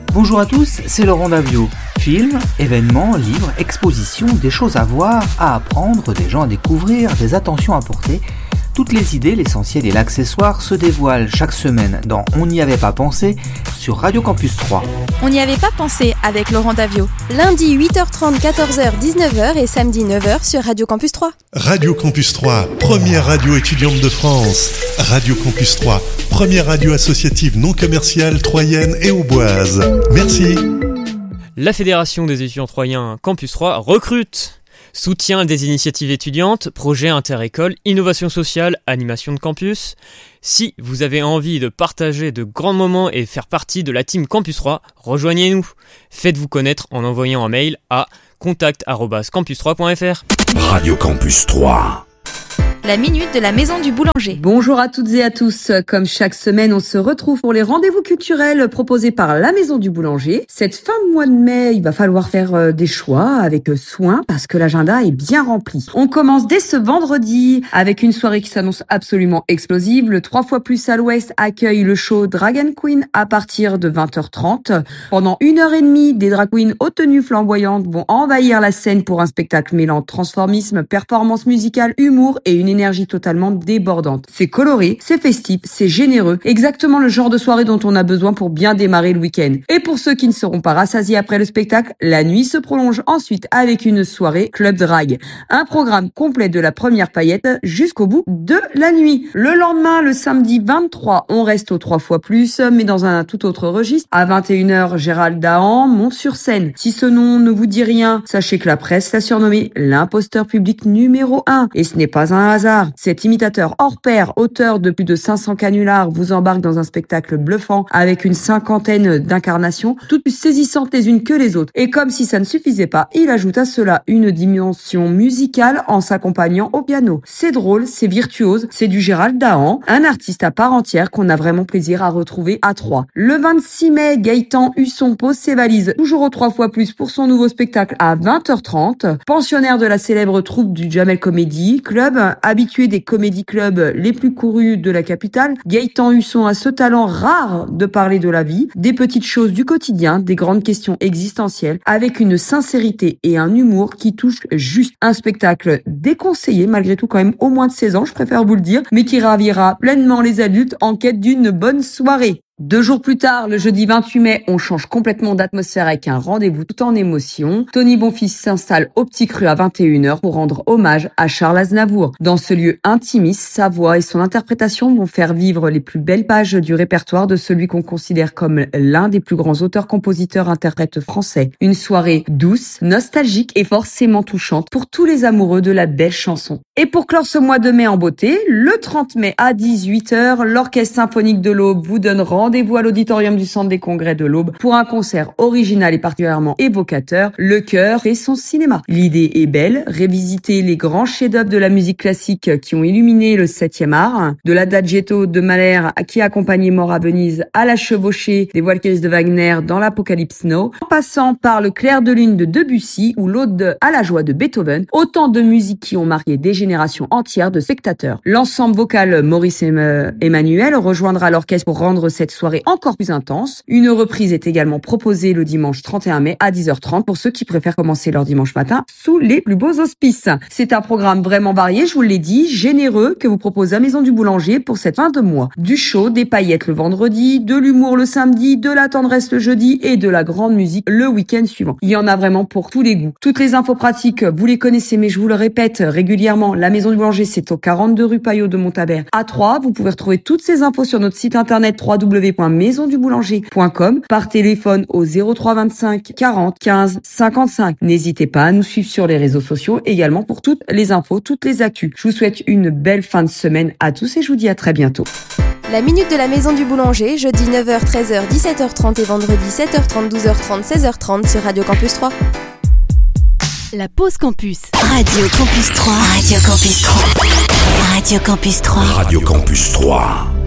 Bonjour à tous, c'est Laurent Davio. Films, événements, livres, expositions, des choses à voir, à apprendre, des gens à découvrir, des attentions à porter. Toutes les idées, l'essentiel et l'accessoire se dévoilent chaque semaine dans On n'y avait pas pensé sur Radio Campus 3. On n'y avait pas pensé avec Laurent Davio. Lundi 8h30, 14h, 19h et samedi 9h sur Radio Campus 3. Radio Campus 3, première radio étudiante de France. Radio Campus 3, première radio associative non commerciale troyenne et auboise. Merci. La Fédération des étudiants troyens Campus 3 recrute. Soutien des initiatives étudiantes, projets inter-écoles, innovation sociale, animation de campus. Si vous avez envie de partager de grands moments et faire partie de la team Campus 3, rejoignez-nous. Faites-vous connaître en envoyant un mail à contact@campus3.fr. Radio Campus 3. La minute de la maison du boulanger. Bonjour à toutes et à tous. Comme chaque semaine, on se retrouve pour les rendez-vous culturels proposés par la maison du boulanger. Cette fin de mois de mai, il va falloir faire des choix avec soin parce que l'agenda est bien rempli. On commence dès ce vendredi avec une soirée qui s'annonce absolument explosive. Le 3 fois plus à l'ouest accueille le show Dragon Queen à partir de 20h30. Pendant 1h30, des drag queens aux tenues flamboyantes vont envahir la scène pour un spectacle mêlant transformisme, performance musicale, humour et une énergie totalement débordante. C'est coloré, c'est festif, c'est généreux. Exactement le genre de soirée dont on a besoin pour bien démarrer le week-end. Et pour ceux qui ne seront pas rassasiés après le spectacle, la nuit se prolonge ensuite avec une soirée Club Drag. Un programme complet de la première paillette jusqu'au bout de la nuit. Le lendemain, le samedi 23, on reste au 3 fois plus, mais dans un tout autre registre. À 21h, Gérald Dahan monte sur scène. Si ce nom ne vous dit rien, sachez que la presse l'a surnommé l'imposteur public numéro 1. Et ce n'est pas un hasard. Cet imitateur hors pair, auteur de plus de 500 canulars, vous embarque dans un spectacle bluffant avec une 50aine d'incarnations, toutes plus saisissantes les unes que les autres. Et comme si ça ne suffisait pas, il ajoute à cela une dimension musicale en s'accompagnant au piano. C'est drôle, c'est virtuose, c'est du Gérald Dahan, un artiste à part entière qu'on a vraiment plaisir à retrouver à Troyes. Le 26 mai, Gaëtan Husson pose ses valises, toujours au 3 fois plus pour son nouveau spectacle à 20h30. Pensionnaire de la célèbre troupe du Jamel Comedy Club, habitué des comédie clubs les plus courus de la capitale, Gaëtan Husson a ce talent rare de parler de la vie, des petites choses du quotidien, des grandes questions existentielles, avec une sincérité et un humour qui touche juste. Un spectacle déconseillé, malgré tout quand même au moins de 16 ans, je préfère vous le dire, mais qui ravira pleinement les adultes en quête d'une bonne soirée. 2 jours plus tard, le jeudi 28 mai, on change complètement d'atmosphère avec un rendez-vous tout en émotion. Tony Bonfils s'installe au Petit Cru à 21h pour rendre hommage à Charles Aznavour. Dans ce lieu intimiste, sa voix et son interprétation vont faire vivre les plus belles pages du répertoire de celui qu'on considère comme l'un des plus grands auteurs-compositeurs-interprètes français. Une soirée douce, nostalgique et forcément touchante pour tous les amoureux de la belle chanson. Et pour clore ce mois de mai en beauté, le 30 mai à 18h, l'Orchestre Symphonique de l'Aube vous donne rendez-vous à l'auditorium du Centre des Congrès de l'Aube pour un concert original et particulièrement évocateur. Le cœur fait son cinéma. L'idée est belle, révisiter les grands chefs-d'œuvre de la musique classique qui ont illuminé le 7e art, de l'Adagietto de Mahler qui a accompagné Mort à Venise à la chevauchée des Walkers de Wagner dans l'Apocalypse Now, en passant par le Clair de Lune de Debussy ou l'Aude à la joie de Beethoven, autant de musiques qui ont marqué des générations entières de spectateurs. L'ensemble vocal Maurice Emmanuel rejoindra l'orchestre pour rendre cette soirée encore plus intense. Une reprise est également proposée le dimanche 31 mai à 10h30 pour ceux qui préfèrent commencer leur dimanche matin sous les plus beaux auspices. C'est un programme vraiment varié, je vous l'ai dit, généreux que vous propose la Maison du Boulanger pour cette fin de mois. Du chaud, des paillettes le vendredi, de l'humour le samedi, de la tendresse le jeudi et de la grande musique le week-end suivant. Il y en a vraiment pour tous les goûts. Toutes les infos pratiques, vous les connaissez, mais je vous le répète régulièrement, la Maison du Boulanger, c'est au 42 rue Payot de Montabert à Troyes. Vous pouvez retrouver toutes ces infos sur notre site internet www.maisonduboulanger.com, par téléphone au 03 25 40 15 55. N'hésitez pas à nous suivre sur les réseaux sociaux également pour toutes les infos, toutes les actus. Je vous souhaite une belle fin de semaine à tous et je vous dis à très bientôt. La minute de la Maison du Boulanger, jeudi 9h, 13h, 17h30 et vendredi 7h30, 12h30, 16h30 sur Radio Campus 3. La pause campus. Radio Campus 3. Radio Campus 3. Radio Campus 3. Radio Campus 3.